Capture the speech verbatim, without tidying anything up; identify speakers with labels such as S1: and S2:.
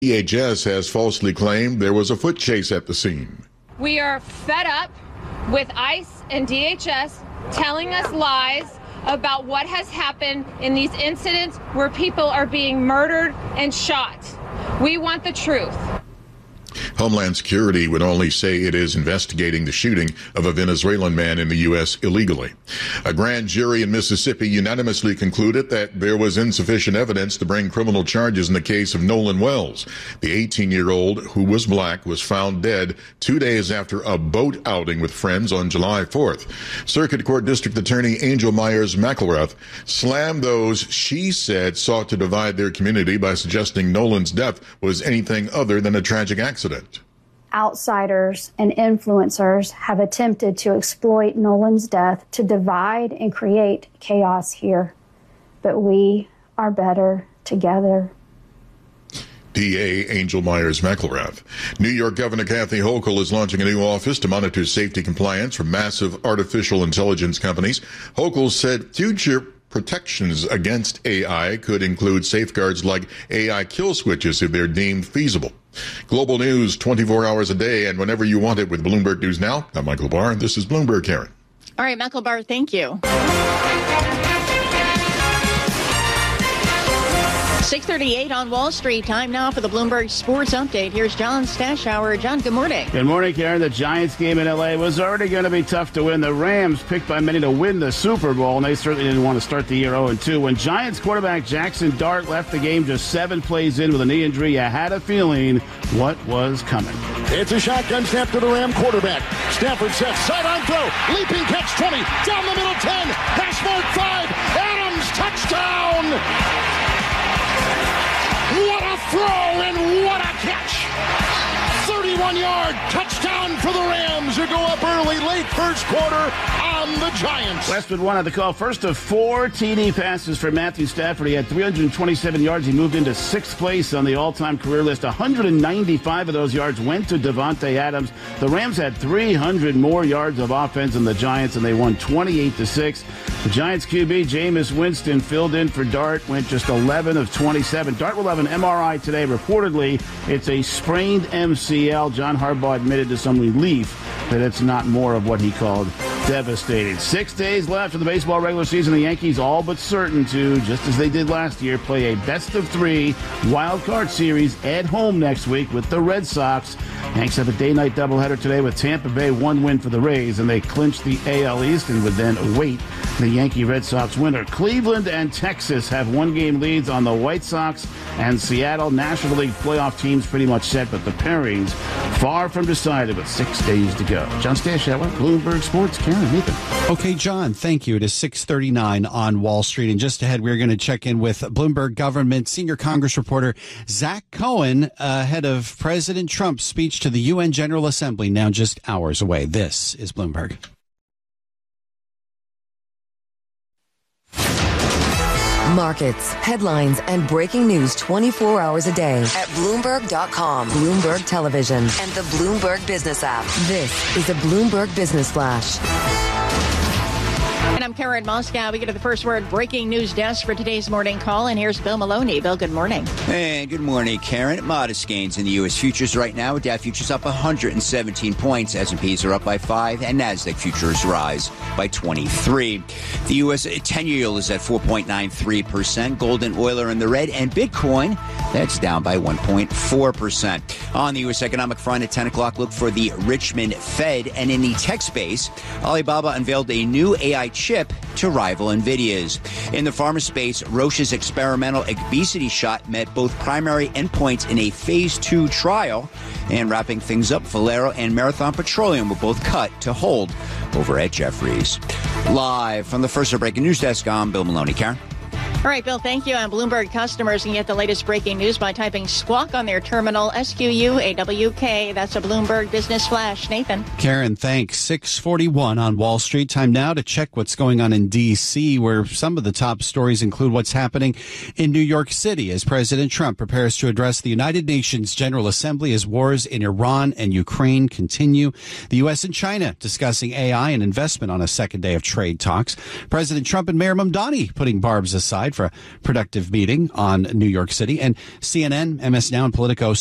S1: D H S has falsely claimed there was a foot chase at the scene.
S2: We are fed up with ICE and D H S telling us lies about what has happened in these incidents where people are being murdered and shot. We want the truth.
S1: Homeland Security would only say it is investigating the shooting of a Venezuelan man in the U S illegally. A grand jury in Mississippi unanimously concluded that there was insufficient evidence to bring criminal charges in the case of Nolan Wells. The eighteen-year-old, who was black, was found dead two days after a boat outing with friends on July fourth. Circuit Court District Attorney Angel Myers McElrath slammed those she said sought to divide their community by suggesting Nolan's death was anything other than a tragic accident.
S3: Outsiders and influencers have attempted to exploit Nolan's death to divide and create chaos here. But we are better together.
S1: D A Angel Myers McElrath. New York Governor Kathy Hochul is launching a new office to monitor safety compliance from massive artificial intelligence companies. Hochul said future protections against A I could include safeguards like A I kill switches if they're deemed feasible. Global news twenty-four hours a day and whenever you want it with Bloomberg News Now. I'm Michael Barr. This is Bloomberg, Karen.
S4: All right, Michael Barr, thank you. six thirty-eight on Wall Street. Time now for the Bloomberg Sports Update. Here's John Stashower. John, good morning.
S5: Good morning, Karen. The Giants game in L A was already going to be tough to win. The Rams picked by many to win the Super Bowl, and they certainly didn't want to start the year oh and two. When Giants quarterback Jackson Dart left the game just seven plays in with a knee injury, you had a feeling what was coming.
S6: It's a shotgun snap to the Ram quarterback. Stafford sets, sideline throw, leaping catch twenty, down the middle ten, hash mark five, Adams, touchdown! What a throw and what a catch! thirty-one yard touchdown for the Rams, who go up early, late first quarter on the Giants.
S5: Westwood won at the call. First of four T D passes for Matthew Stafford. He had three hundred twenty-seven yards. He moved into sixth place on the all-time career list. one hundred ninety-five of those yards went to Davante Adams. The Rams had three hundred more yards of offense than the Giants, and they won twenty-eight to six. The Giants Q B, Jameis Winston, filled in for Dart, went just eleven of twenty-seven. Dart will have an M R I today. Reportedly, it's a sprained M C L. John Harbaugh admitted to some relief that it's not more of what he called devastating. Six days left of the baseball regular season. The Yankees all but certain to, just as they did last year, play a best of three wild card series at home next week with the Red Sox. Yanks have a day-night doubleheader today with Tampa Bay, one win for the Rays, and they clinch the A L East and would then await the Yankee-Red Sox winner. Cleveland and Texas have one-game leads on the White Sox and Seattle. National League playoff teams pretty much set, but the pairings far from decided with six days to go. John Stashower, Bloomberg Sports. Karen, Nathan.
S7: Okay, John, thank you. It is six thirty-nine on Wall Street. And just ahead, we're going to check in with Bloomberg government senior Congress reporter Zach Cohen ahead of President Trump's speech to the U N General Assembly now just hours away. This is Bloomberg.
S8: Markets, headlines, and breaking news twenty-four hours a day at Bloomberg dot com, Bloomberg Television, and the Bloomberg Business app. This is a Bloomberg Business Flash.
S4: And I'm Karen Moscow. We get to the first word breaking news desk for today's morning call. And here's Bill Maloney. Bill, good morning.
S9: Hey, good morning, Karen. Modest gains in the U S futures right now. Dow futures up one hundred seventeen points. S and P's are up by five, and NASDAQ futures rise by twenty-three. The U S ten-year yield is at four point nine three percent. Gold and oil are in the red, and Bitcoin, that's down by one point four percent. On the U S economic front at ten o'clock, look for the Richmond Fed. And in the tech space, Alibaba unveiled a new A I chip to rival NVIDIA's. In the pharma space, Roche's experimental obesity shot met both primary endpoints in a phase two trial. And wrapping things up, Valero and Marathon Petroleum were both cut to hold over at Jefferies. Live from the First Breaking News Desk, I'm Bill Maloney. Karen?
S4: All right, Bill, thank you. And Bloomberg customers can get the latest breaking news by typing Squawk on their terminal, S Q U A W K. That's a Bloomberg Business Flash. Nathan.
S7: Karen, thanks. six forty-one on Wall Street. Time now to check what's going on in D C, where some of the top stories include what's happening in New York City as President Trump prepares to address the United Nations General Assembly as wars in Iran and Ukraine continue. The U S and China discussing A I and investment on a second day of trade talks. President Trump and Mayor Mamdani putting barbs aside outside for a productive meeting on New York City. And C N N, M S Now, and Politico